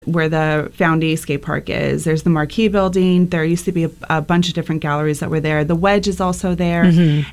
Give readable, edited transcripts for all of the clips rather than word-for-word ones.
where the Foundy skate park is. There's the Marquee building. There used to be a bunch of different galleries that were there. The Wedge is also there.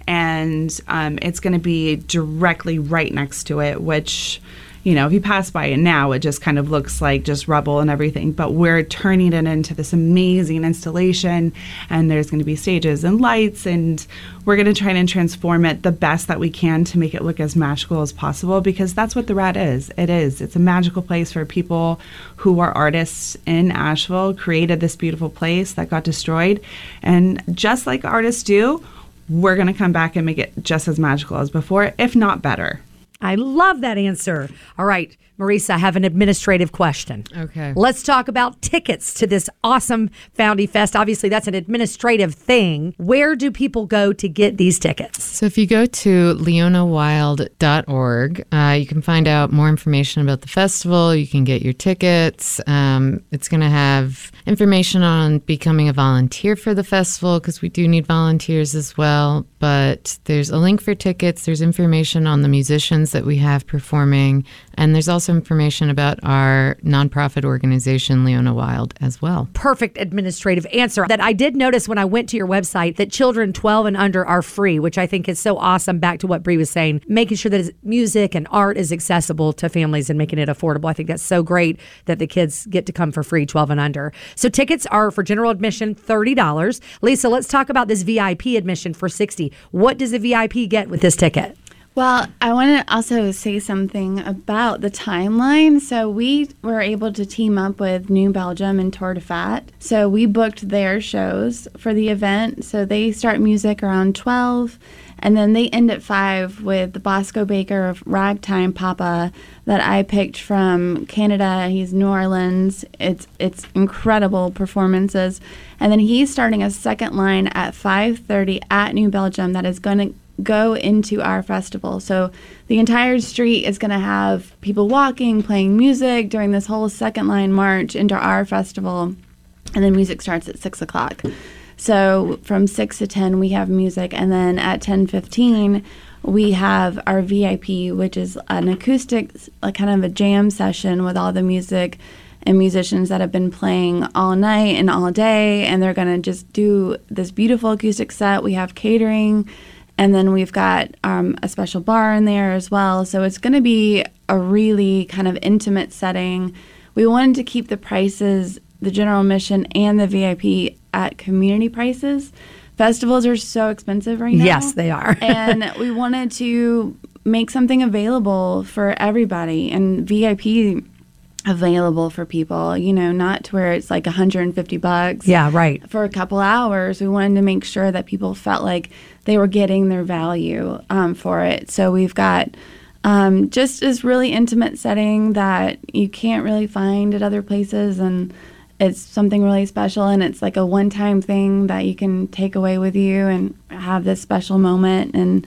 And it's going to be directly right next to it, which, you know, if you pass by it now, it just kind of looks like just rubble and everything. But we're turning it into this amazing installation, and there's going to be stages and lights, and we're going to try and transform it the best that we can to make it look as magical as possible, because that's what the Rat is. It's a magical place for people who are artists in Asheville, created this beautiful place that got destroyed. And just like artists do, we're going to come back and make it just as magical as before, if not better. I love that answer. All right, Marisa, I have an administrative question. Okay. Let's talk about tickets to this awesome Foundy Fest. Obviously, that's an administrative thing. Where do people go to get these tickets? So if you go to leonawild.org, you can find out more information about the festival. You can get your tickets. It's going to have information on becoming a volunteer for the festival, because we do need volunteers as well. But there's a link for tickets. There's information on the musicians that we have performing. And there's also information about our nonprofit organization, Leona Wild, as well. Perfect administrative answer. That I did notice when I went to your website that children 12 and under are free, which I think is so awesome. Back to what Bree was saying, making sure that music and art is accessible to families and making it affordable. I think that's so great that the kids get to come for free, 12 and under. So tickets are for general admission, $30. Lisa, let's talk about this VIP admission for $60. What does a VIP get with this ticket? Well, I want to also say something about the timeline. So we were able to team up with New Belgium and Tour de Fat. So we booked their shows for the event. So they start music around 12, and then they end at 5 with the Bosco Baker of Ragtime Papa that I picked from Canada. He's New Orleans. It's incredible performances. And then he's starting a second line at 5:30 at New Belgium that is going to go into our festival. So the entire street is going to have people walking, playing music during this whole second line march into our festival. And then music starts at 6 o'clock. So from 6 to 10, we have music. And then at 10:15, we have our VIP, which is an acoustic, kind of a jam session with all the music and musicians that have been playing all night and all day. And they're going to just do this beautiful acoustic set. We have catering. And then we've got a special bar in there as well. So it's going to be a really kind of intimate setting. We wanted to keep the prices, the general admission and the VIP, at community prices. Festivals are so expensive right now. Yes, they are. And we wanted to make something available for everybody, and VIP available for people, not to where it's like $150. Yeah, right. For a couple hours. We wanted to make sure that people felt like they were getting their value for it. So we've got just this really intimate setting that you can't really find at other places, and it's something really special, and it's like a one-time thing that you can take away with you and have this special moment. And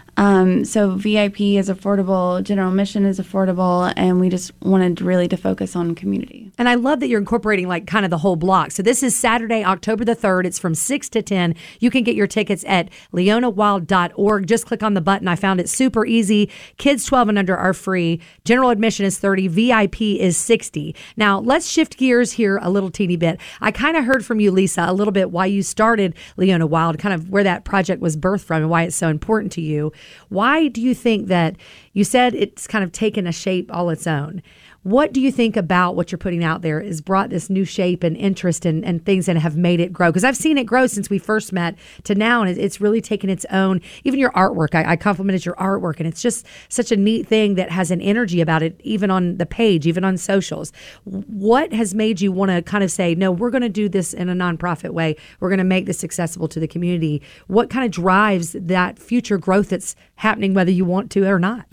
so VIP is affordable, general admission is affordable, and we just wanted really to focus on community. And I love that you're incorporating kind of the whole block. So this is Saturday, October the 3rd. It's from 6 to 10. You can get your tickets at leonawild.org. Just click on the button. I found it super easy. Kids 12 and under are free. General admission is $30. VIP is $60. Now, let's shift gears here a little teeny bit. I kind of heard from you, Lisa, a little bit why you started Leona Wild, kind of where that project was birthed from and why it's so important to you. Why do you think that you said it's kind of taken a shape all its own? What do you think about what you're putting out there has brought this new shape and interest and things that have made it grow? Because I've seen it grow since we first met to now, and it's really taken its own. Even your artwork, I complimented your artwork, and it's just such a neat thing that has an energy about it, even on the page, even on socials. What has made you want to kind of say, no, we're going to do this in a nonprofit way. We're going to make this accessible to the community. What kind of drives that future growth that's happening, whether you want to or not?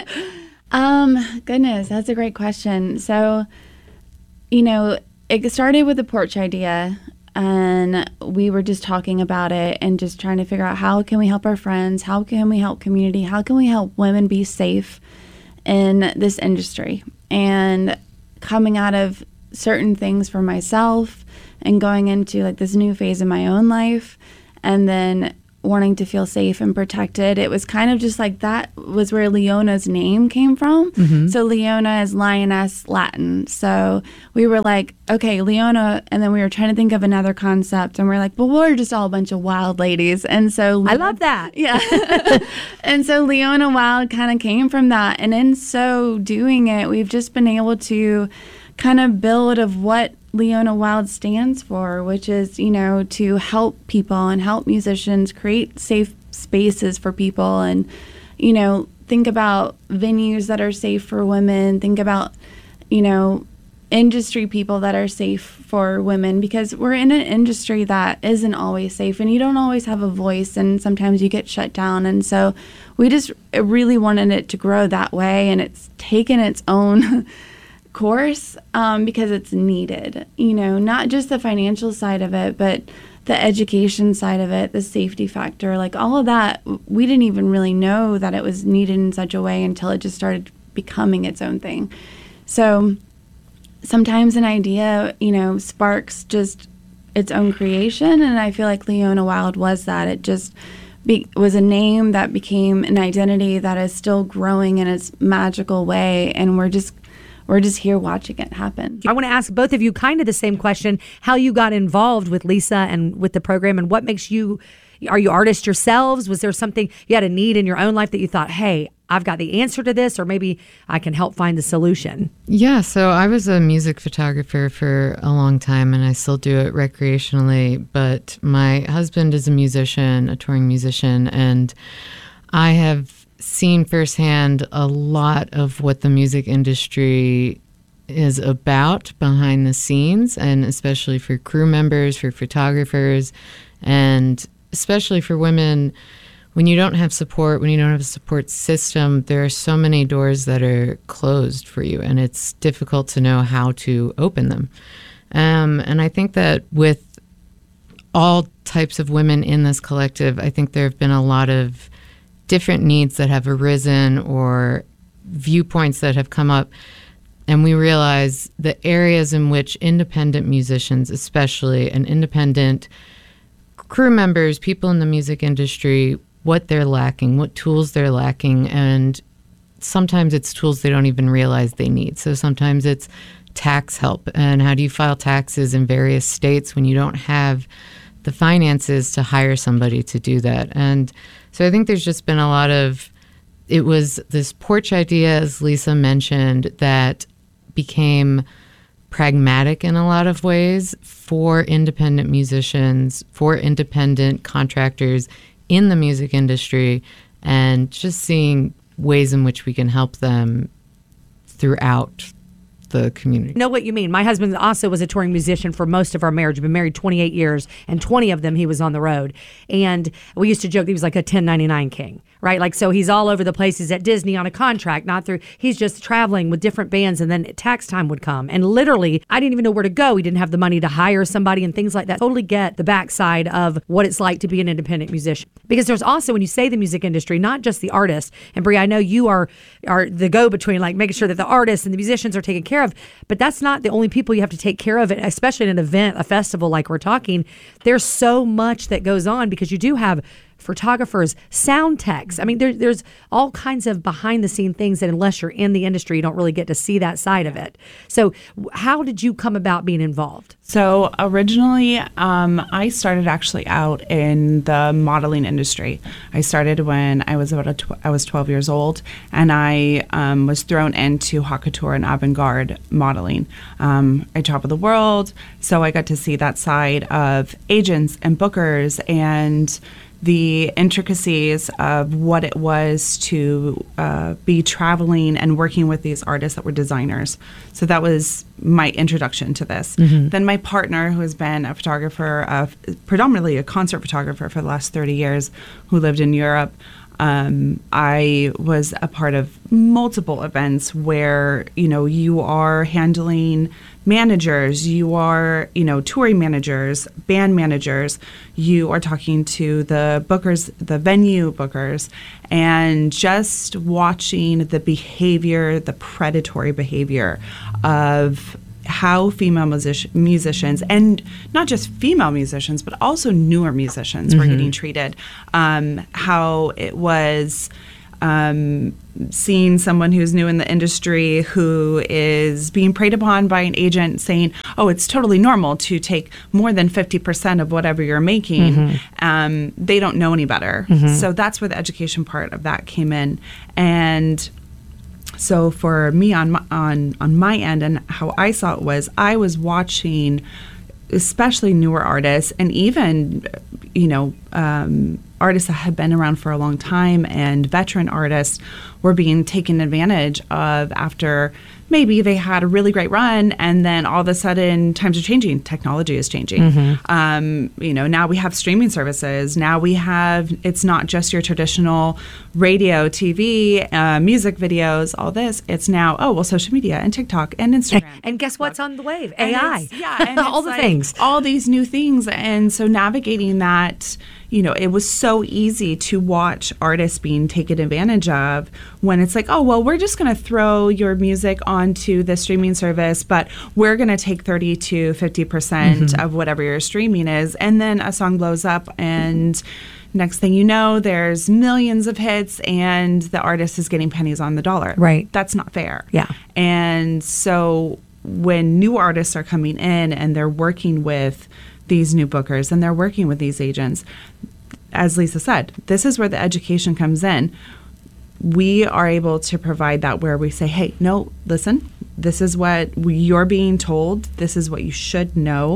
Goodness, that's a great question. So, it started with the porch idea, and we were just talking about it and just trying to figure out how can we help our friends, how can we help community, how can we help women be safe in this industry. And coming out of certain things for myself and going into this new phase in my own life, and then wanting to feel safe and protected. It was kind of just like that was where Leona's name came from. So Leona is lioness Latin. So we were like, okay, Leona, and then we were trying to think of another concept, and we're like, well, we're just all a bunch of wild ladies. And so I love that. Yeah. And so Leona Wild kind of came from that. And in so doing it, we've just been able to kind of build of what Leona Wild stands for, which is, you know, to help people and help musicians create safe spaces for people, and, you know, think about venues that are safe for women, think about, you know, industry people that are safe for women, because we're in an industry that isn't always safe, and you don't always have a voice, and sometimes you get shut down. And so we just really wanted it to grow that way, and it's taken its own course because it's needed, you know, not just the financial side of it, but the education side of it, the safety factor, like all of that. We didn't even really know that it was needed in such a way until it just started becoming its own thing. So sometimes an idea, you know, sparks just its own creation, and I feel like Leona Wild was that. It just was a name that became an identity that is still growing in its magical way, and we're just here watching it happen. I want to ask both of you kind of the same question, how you got involved with Lisa and with the program, and what makes you, are you artists yourselves? Was there something you had a need in your own life that you thought, hey, I've got the answer to this, or maybe I can help find the solution? Yeah, so I was a music photographer for a long time, and I still do it recreationally, but my husband is a musician, a touring musician, and I have seen firsthand a lot of what the music industry is about behind the scenes, and especially for crew members, for photographers, and especially for women. When you don't have support, when you don't have a support system, there are so many doors that are closed for you, and it's difficult to know how to open them. And I think that with all types of women in this collective, I think there have been a lot of different needs that have arisen or viewpoints that have come up. And we realize the areas in which independent musicians, especially, and independent crew members, people in the music industry, what they're lacking, what tools they're lacking. And sometimes it's tools they don't even realize they need. So sometimes it's tax help. And how do you file taxes in various states when you don't have the finances to hire somebody to do that? And so I think there's just been a lot of, it was this porch idea, as Lisa mentioned, that became pragmatic in a lot of ways for independent musicians, for independent contractors in the music industry, and just seeing ways in which we can help them throughout the community. I know what you mean. My husband also was a touring musician for most of our marriage. We've been married 28 years, and 20 of them he was on the road. And we used to joke he was like a 1099 king, right? Like, so he's all over the place. He's at Disney on a contract, not through, he's just traveling with different bands, and then tax time would come. And literally, I didn't even know where to go. We didn't have the money to hire somebody and things like that. Totally get the backside of what it's like to be an independent musician. Because there's also, when you say the music industry, not just the artist, and Brie, I know you are the go-between, like making sure that the artists and the musicians are taken care of, but that's not the only people you have to take care of, especially in an event, a festival like we're talking. There's so much that goes on because you do have photographers, sound techs. I mean, there's all kinds of behind the scene things that unless you're in the industry, you don't really get to see that side of it. So how did you come about being involved? So originally, I started actually out in the modeling industry. I started when I was I was 12 years old, and I was thrown into haute couture and avant-garde modeling. I traveled the world, so I got to see that side of agents and bookers and the intricacies of what it was to be traveling and working with these artists that were designers. So that was my introduction to this. Mm-hmm. Then my partner, who has been a photographer, predominantly a concert photographer for the last 30 years, who lived in Europe, I was a part of multiple events where, you are handling managers, you are, touring managers, band managers, you are talking to the bookers, the venue bookers, and just watching the behavior, the predatory behavior of how female musicians, and not just female musicians, but also newer musicians were getting treated. How it was seeing someone who's new in the industry who is being preyed upon by an agent saying, oh, it's totally normal to take more than 50% of whatever you're making. They don't know any better. So that's where the education part of that came in. And so for me on my end, and how I saw it was, I was watching especially newer artists, and even, artists that had been around for a long time, and veteran artists were being taken advantage of after maybe they had a really great run, and then all of a sudden times are changing, technology is changing. Now we have streaming services. Now we have, it's not just your traditional radio, TV, music videos, all this. It's now, social media and TikTok and Instagram. And guess what's on the wave? AI. And all the things. All these new things. And so navigating that, it was so easy to watch artists being taken advantage of when it's like, we're just going to throw your music onto the streaming service, but we're going to take 30 to 50% of whatever your streaming is. And then a song blows up, and next thing you know, there's millions of hits, and the artist is getting pennies on the dollar. Right. That's not fair. Yeah. And so when new artists are coming in and they're working with these new bookers and they're working with these agents, as Lisa said, this is where the education comes in. We are able to provide that, where we say, hey, no, listen, this is what you're being told. This is what you should know.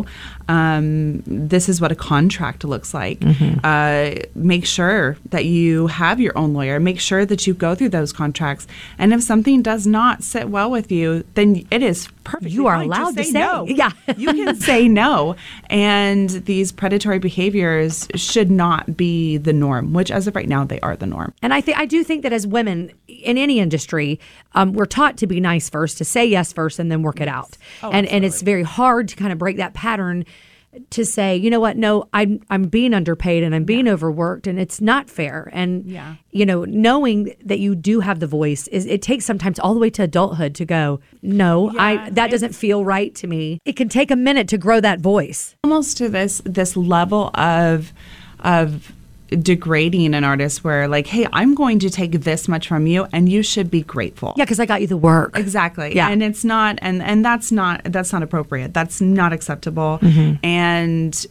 This is what a contract looks like. Make sure that you have your own lawyer. Make sure that you go through those contracts. And if something does not sit well with you, then it is perfect. You are allowed to say no. Yeah. You can say no. And these predatory behaviors should not be the norm, which as of right now, they are the norm. And I do think that as women in any industry, we're taught to be nice first, to say yes first, and then work it out. And it's very hard to kind of break that pattern, to say, you know what, no, I'm being underpaid and I'm being overworked, and it's not fair. And knowing that you do have the voice, it takes sometimes all the way to adulthood to go, no, that doesn't feel right to me. It can take a minute to grow that voice. Almost to this level of degrading an artist, where like, hey, I'm going to take this much from you and you should be grateful. Yeah, because I got you the work. Exactly. Yeah. And it's not, and that's not appropriate. That's not acceptable. And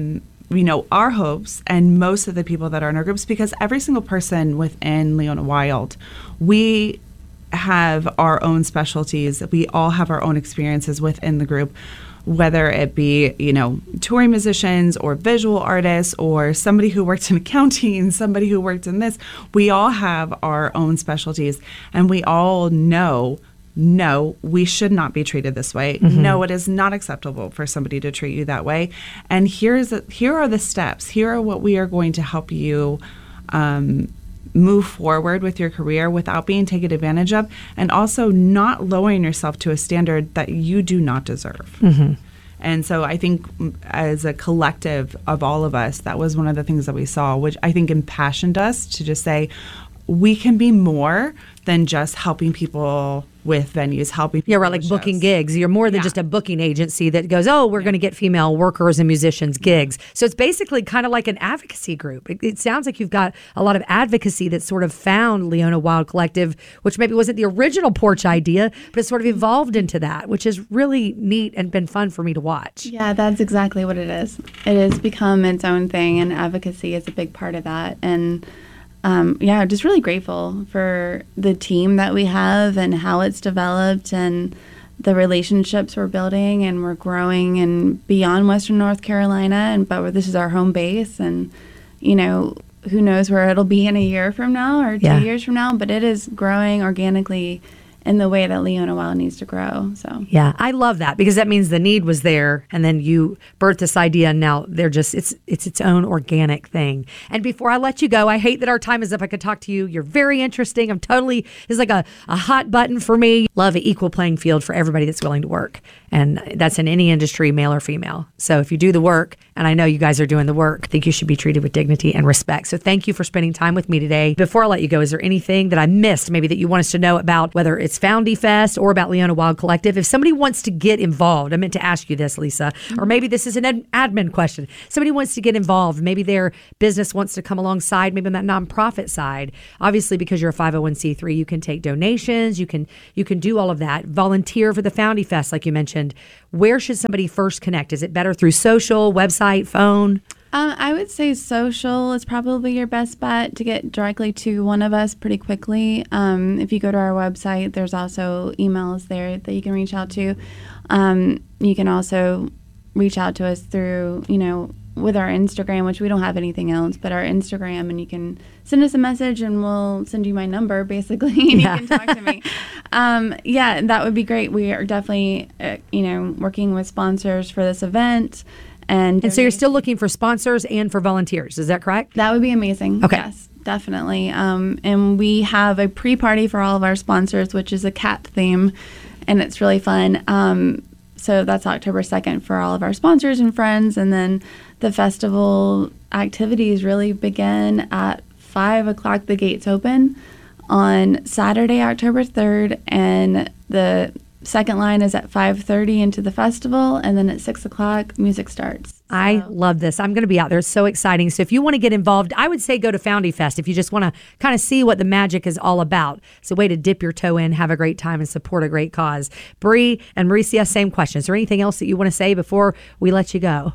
our hopes, and most of the people that are in our groups, because every single person within Leona Wild, we have our own specialties. We all have our own experiences within the group, whether it be, touring musicians or visual artists or somebody who worked in accounting, somebody who worked in this. We all have our own specialties, and we all know, no, we should not be treated this way. No, it is not acceptable for somebody to treat you that way. And here are the steps. Here are what we are going to help you move forward with your career without being taken advantage of, and also not lowering yourself to a standard that you do not deserve. And so I think as a collective of all of us, that was one of the things that we saw, which I think impassioned us to just say, we can be more than just helping people with venues, helping people like with booking shows. gigs. You're more than just a booking agency that goes, we're going to get female workers and musicians gigs. So it's basically kind of like an advocacy group. It sounds like you've got a lot of advocacy that sort of found Leona Wild Collective, which maybe wasn't the original Porch idea, but it's sort of evolved into that, which is really neat and been fun for me to watch. Yeah, that's exactly what it is. It has become its own thing, and advocacy is a big part of that. And just really grateful for the team that we have and how it's developed, and the relationships we're building, and we're growing and beyond Western North Carolina. But this is our home base, and who knows where it'll be in a year from now or 2 years from now. But it is growing organically in the way that Leona Wild needs to grow. So yeah, I love that, because that means the need was there, and then you birthed this idea, and now they're just it's its own organic thing. And before I let you go, I hate that our time is up. I could talk to you. You're very interesting. It's like a hot button for me. Love an equal playing field for everybody that's willing to work, and that's in any industry, male or female. So if you do the work, and I know you guys are doing the work, I think you should be treated with dignity and respect. So thank you for spending time with me today. Before I let you go, is there anything that I missed, maybe that you want us to know about, whether it's it's Foundy Fest or about Leona Wild Collective, if somebody wants to get involved, I meant to ask you this, Lisa, or maybe this is an admin question. Somebody wants to get involved. Maybe their business wants to come alongside, maybe on that nonprofit side. Obviously, because you're a 501c3, you can take donations. You can do all of that. Volunteer for the Foundy Fest, like you mentioned. Where should somebody first connect? Is it better through social, website, phone? I would say social is probably your best bet to get directly to one of us pretty quickly. If you go to our website, there's also emails there that you can reach out to. You can also reach out to us through, with our Instagram, which we don't have anything else, but our Instagram, and you can send us a message and we'll send you my number, basically, and you can talk to me. That would be great. We are definitely, working with sponsors for this event. And so you're still looking for sponsors and for volunteers. Is that correct? That would be amazing. Okay. Yes, definitely. And we have a pre-party for all of our sponsors, which is a cat theme, and it's really fun. So that's October 2nd for all of our sponsors and friends. And then the festival activities really begin at 5 o'clock. The gates open on Saturday, October 3rd, and the second line is at 5:30 into the festival, and then at 6 o'clock, music starts. I love this. I'm going to be out there. It's so exciting. So if you want to get involved, I would say go to Foundy Fest if you just want to kind of see what the magic is all about. It's a way to dip your toe in, have a great time, and support a great cause. Bree and Mauricia, same question. Is there anything else that you want to say before we let you go?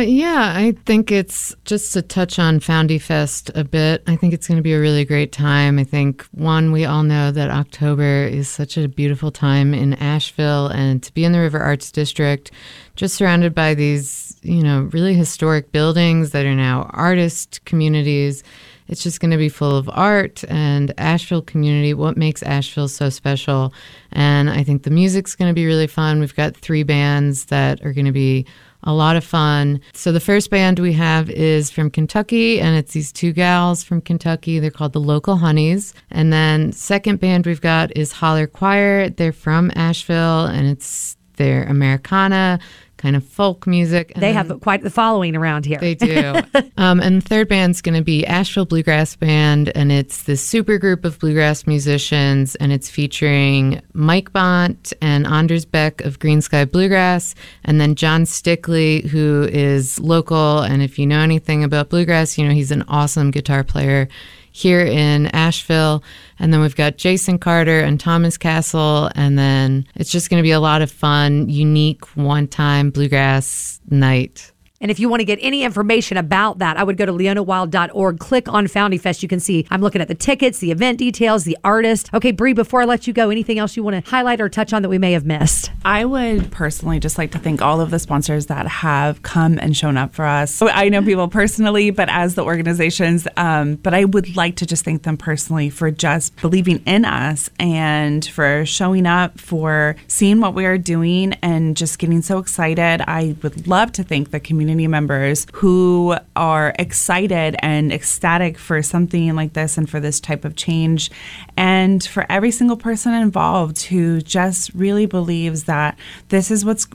I think it's just to touch on Foundy Fest a bit. I think it's going to be a really great time. I think, one, we all know that October is such a beautiful time in Asheville, and to be in the River Arts District, just surrounded by these, really historic buildings that are now artist communities. It's just going to be full of art and Asheville community, what makes Asheville so special. And I think the music's going to be really fun. We've got 3 bands that are going to be a lot of fun. So the first band we have is from Kentucky, and it's these 2 gals from Kentucky. They're called the Local Honeys. And then second band we've got is Holler Choir. They're from Asheville, and it's their Americana kind of folk music. And they have quite the following around here. They do. And the third band's going to be Asheville Bluegrass Band, and it's this super group of bluegrass musicians, and it's featuring Mike Bont and Anders Beck of Green Sky Bluegrass, and then John Stickley, who is local, and if you know anything about bluegrass, he's an awesome guitar player here in Asheville. And then we've got Jason Carter and Thomas Castle. And then it's just going to be a lot of fun, unique, one-time bluegrass night. And if you want to get any information about that, I would go to leonawild.org, click on Foundy Fest. You can see I'm looking at the tickets, the event details, the artist. Okay, Bree, before I let you go, anything else you want to highlight or touch on that we may have missed? I would personally just like to thank all of the sponsors that have come and shown up for us. So I know people personally, but as the organizations, but I would like to just thank them personally for just believing in us and for showing up, for seeing what we are doing and just getting so excited. I would love to thank the community members who are excited and ecstatic for something like this and for this type of change, and for every single person involved who just really believes that this is what's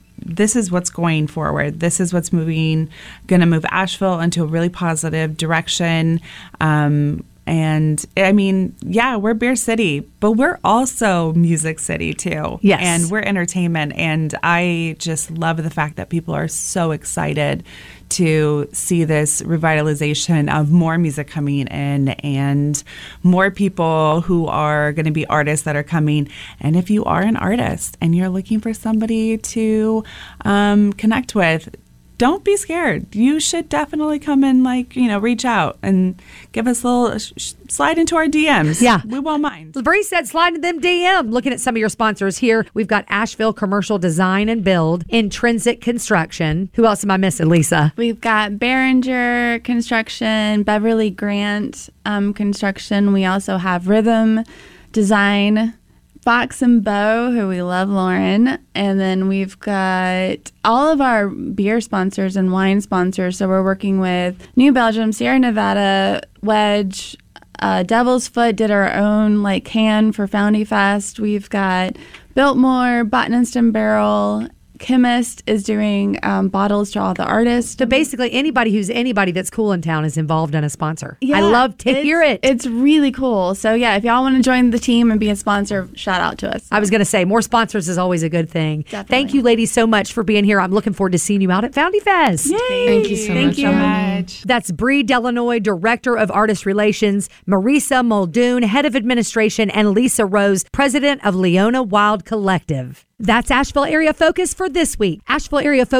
going forward. This is what's going to move Asheville into a really positive direction. And I mean, we're Beer City, but we're also Music City too. Yes. And we're entertainment. And I just love the fact that people are so excited to see this revitalization of more music coming in and more people who are going to be artists that are coming. And if you are an artist and you're looking for somebody to connect with, don't be scared. You should definitely come and reach out and give us a little slide into our DMs. Yeah. We won't mind. Bree said slide into them DM. Looking at some of your sponsors here, we've got Asheville Commercial Design and Build, Intrinsic Construction. Who else am I missing, Lisa? We've got Behringer Construction, Beverly Grant Construction. We also have Rhythm Design, Fox and Bow, who we love, Lauren. And then we've got all of our beer sponsors and wine sponsors. So we're working with New Belgium, Sierra Nevada, Wedge, Devil's Foot did our own can for Foundy Fest. We've got Biltmore, Botanist and Barrel, Chemist is doing bottles to all the artists. So basically, anybody that's cool in town is involved in a sponsor. I Yeah, love to hear it. It's really cool. So yeah, if y'all want to join the team and be a sponsor, shout out to us. I was going to say, more sponsors is always a good thing. Definitely. Thank you, ladies, so much for being here. I'm looking forward to seeing you out at Foundy Fest. Yay! Thank you so Thank much. you so much. That's Bree Delanoy, Director of Artist Relations, Marisa Muldoon, Head of Administration, and Lisa Rose, President of Leona Wild Collective. That's Asheville Area Focus for this week. Asheville Area Focus